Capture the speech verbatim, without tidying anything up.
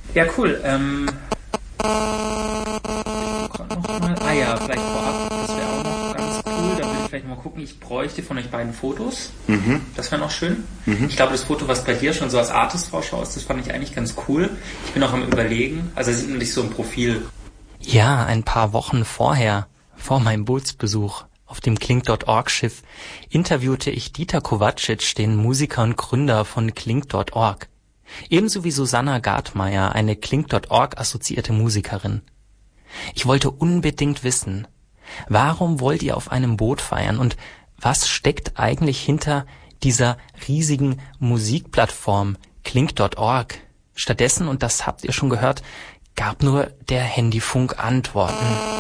Ja, cool. Ähm, ich guck grad noch mal. Ah ja, vielleicht vorab, das wäre auch noch ganz cool. Da will ich vielleicht mal gucken. Ich bräuchte von euch beiden Fotos. Mhm. Das wäre noch schön. Mhm. Ich glaube, das Foto, was bei dir schon so als Artist-Vorschau ist, das fand ich eigentlich ganz cool. Ich bin auch am Überlegen. Also sieht man dich so im Profil. Ja, ein paar Wochen vorher, vor meinem Bootsbesuch auf dem Klink Punkt org Schiff, interviewte ich Dieter Kovacic, den Musiker und Gründer von Klink Punkt org. Ebenso wie Susanna Gartmeier, eine Klink Punkt org assoziierte Musikerin. Ich wollte unbedingt wissen, warum wollt ihr auf einem Boot feiern und was steckt eigentlich hinter dieser riesigen Musikplattform Klink Punkt org? Stattdessen, und das habt ihr schon gehört, gab nur der Handyfunk Antworten.